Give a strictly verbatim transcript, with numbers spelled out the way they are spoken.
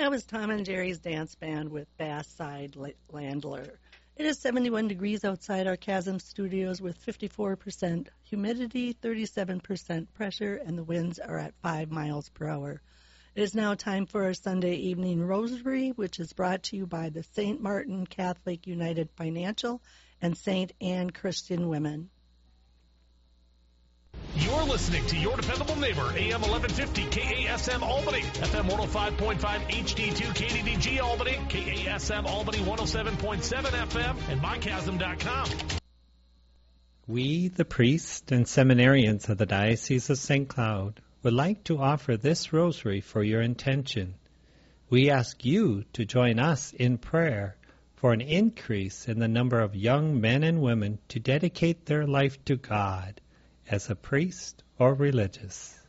That was Tom and Jerry's Dance Band with Bass Side Landler. It is seventy-one degrees outside our Chasm studios with fifty-four percent humidity, thirty-seven percent pressure, and the winds are at five miles per hour. It is now time for our Sunday evening rosary, which is brought to you by the Saint Martin Catholic United Financial and Saint Anne Christian Women. You're listening to your dependable neighbor, A M eleven fifty K A S M Albany, F M one oh five point five H D two K D D G Albany, K A S M Albany one oh seven point seven F M, and my chasm dot com. We, the priests and seminarians of the Diocese of Saint Cloud, would like to offer this rosary for your intention. We ask you to join us in prayer for an increase in the number of young men and women to dedicate their life to God as a priest or religious.